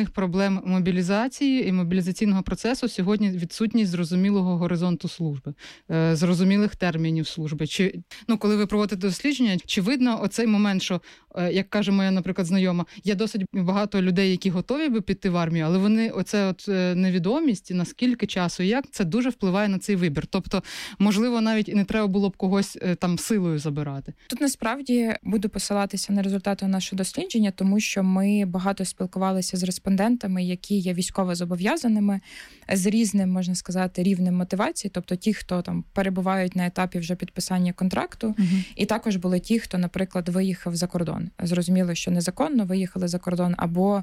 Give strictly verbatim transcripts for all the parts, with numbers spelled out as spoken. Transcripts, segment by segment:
головних проблем мобілізації і мобілізаційного процесу сьогодні відсутність зрозумілого горизонту служби, зрозумілих термінів служби. Чи, ну, коли ви проводите дослідження, чи видно оцей момент, що, як каже моя, наприклад, знайома, є досить багато людей, які готові би піти в армію, але вони, оце от невідомість, і наскільки часу, і як, це дуже впливає на цей вибір. Тобто, можливо, навіть і не треба було б когось там силою забирати. Тут, насправді, буду посилатися на результати нашого дослідження, тому що ми багато спілкувалися з респондентами, які є військовозобов'язаними, з різним, можна сказати, рівнем мотивації, тобто ті, хто там перебувають на етапі вже підписання контракту, угу. і також були ті, хто, наприклад, виїхав за кордон. Зрозуміло, що незаконно виїхали за кордон, або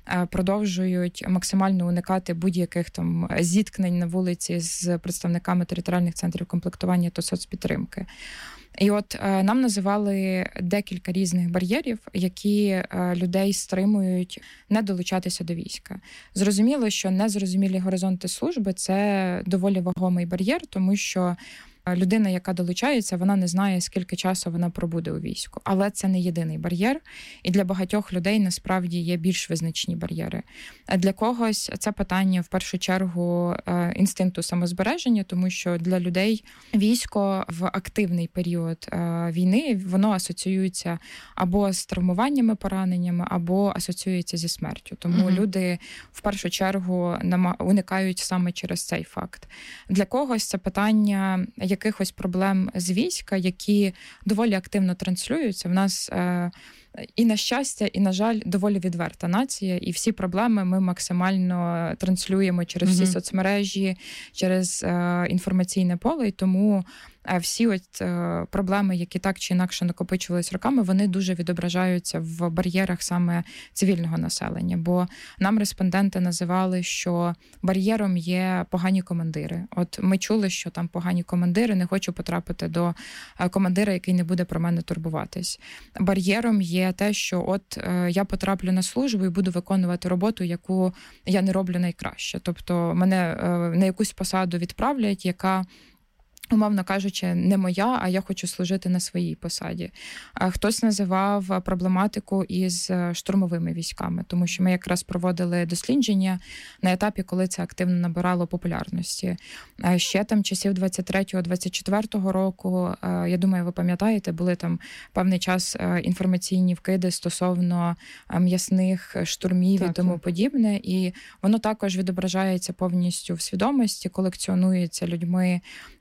продовжують максимально уникати будь-яких там зіткнень на вулиці з представниками територіальних центрів комплектування та соцпідтримки. І от е, нам називали декілька різних бар'єрів, які е, людей стримують не долучатися до війська. Зрозуміло, що незрозумілі горизонти служби – це доволі вагомий бар'єр, тому що людина, яка долучається, вона не знає, скільки часу вона пробуде у війську. Але це не єдиний бар'єр, і для багатьох людей насправді є більш визначні бар'єри. Для когось це питання, в першу чергу, інстинкту самозбереження, тому що для людей військо в активний період війни, воно асоціюється або з травмуваннями, пораненнями, або асоціюється зі смертю. Тому mm-hmm. люди, в першу чергу, уникають саме через цей факт. Для когось це питання якихось проблем з війська, які доволі активно транслюються. В нас е, і на щастя, і, на жаль, доволі відверта нація, і всі проблеми ми максимально транслюємо через всі mm-hmm. соцмережі, через е, інформаційне поле, і тому всі от е, проблеми, які так чи інакше накопичувались роками, вони дуже відображаються в бар'єрах саме цивільного населення. Бо нам респонденти називали, що бар'єром є погані командири. От ми чули, що там погані командири, не хочу потрапити до командира, який не буде про мене турбуватись. Бар'єром є те, що от е, я потраплю на службу і буду виконувати роботу, яку я не роблю найкраще. Тобто мене е, на якусь посаду відправлять, яка, умовно кажучи, не моя, а я хочу служити на своїй посаді. Хтось називав проблематику із штурмовими військами, тому що ми якраз проводили дослідження на етапі, коли це активно набирало популярності. Ще там часів двадцять третього - двадцять четвертого року, я думаю, ви пам'ятаєте, були там певний час інформаційні вкиди стосовно м'ясних штурмів так, і тому так. подібне, і воно також відображається повністю в свідомості, колекціонується людьми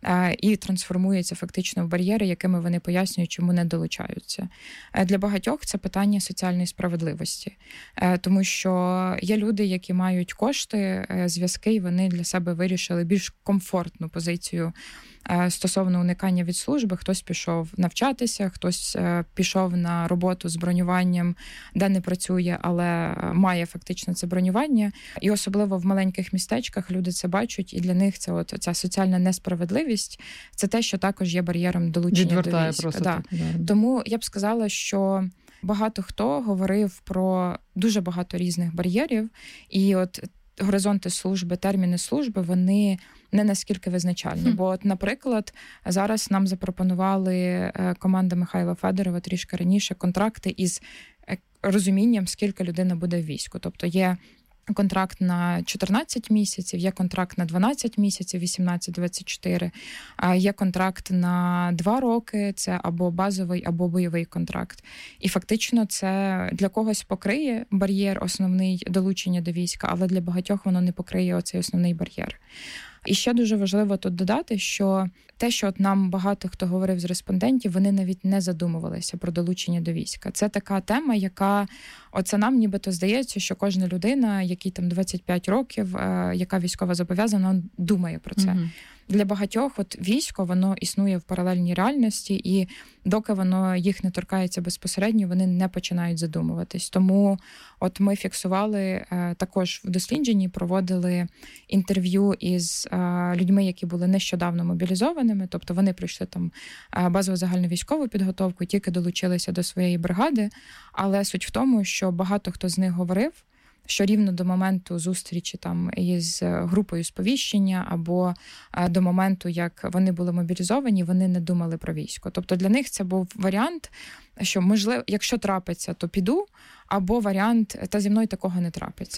і трансформується фактично в бар'єри, якими вони пояснюють, чому не долучаються. Для багатьох це питання соціальної справедливості. Тому що є люди, які мають кошти, зв'язки, і вони для себе вирішили більш комфортну позицію стосовно уникання від служби. Хтось пішов навчатися, хтось пішов на роботу з бронюванням, де не працює, але має фактично це бронювання. І особливо в маленьких містечках люди це бачать, і для них це от ця соціальна несправедливість, це те, що також є бар'єром долучення Відвертає до війська. Просто да. так, да. Тому я б сказала, що багато хто говорив про дуже багато різних бар'єрів, і от горизонти служби, терміни служби, вони не наскільки визначальні. Mm. Бо, от, наприклад, зараз нам запропонували команда Михайла Федорова трішки раніше контракти із розумінням, скільки людина буде в війську. Тобто є контракт на чотирнадцять місяців, є контракт на дванадцять місяців, вісімнадцять - двадцять чотири, а є контракт на два роки, це або базовий, або бойовий контракт. І фактично це для когось покриє бар'єр основний долучення до війська, але для багатьох воно не покриє оцей основний бар'єр. І ще дуже важливо тут додати, що те, що от нам багато хто говорив з респондентів, вони навіть не задумувалися про долучення до війська. Це така тема, яка, оце нам нібито здається, що кожна людина, якій там двадцять п'ять років, яка військово зобов'язана, думає про це. Mm-hmm. Для багатьох от військо, воно існує в паралельній реальності, і доки воно їх не торкається безпосередньо, вони не починають задумуватись. Тому от ми фіксували, е, також в дослідженні проводили інтерв'ю із е, людьми, які були нещодавно мобілізованими, тобто вони пройшли там е, базову загальновійськову підготовку, тільки долучилися до своєї бригади, але суть в тому, що багато хто з них говорив, що рівно до моменту зустрічі там із групою сповіщення або до моменту, як вони були мобілізовані, вони не думали про військо. Тобто для них це був варіант, що, можливо, якщо трапиться, то піду, або варіант, та зі мною такого не трапиться.